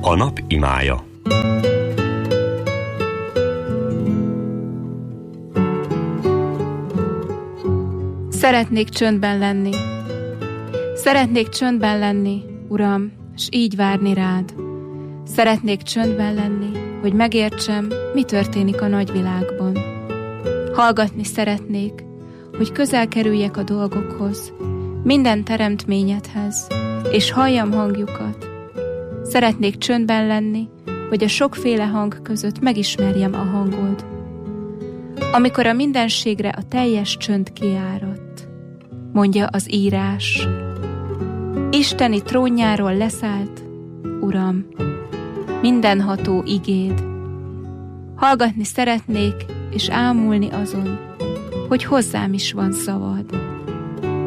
A nap imája. Szeretnék csöndben lenni. Szeretnék csöndben lenni, Uram, s így várni rád. Szeretnék csöndben lenni, hogy megértsem, mi történik a nagyvilágban. Hallgatni szeretnék, hogy közel kerüljek a dolgokhoz, minden teremtményedhez, és halljam hangjukat. Szeretnék csöndben lenni, hogy a sokféle hang között megismerjem a hangod. Amikor a mindenségre a teljes csönd kiáradt, mondja az írás. Isteni trónjáról leszállt, Uram, mindenható igéd. Hallgatni szeretnék, és ámulni azon, hogy hozzám is van szavad.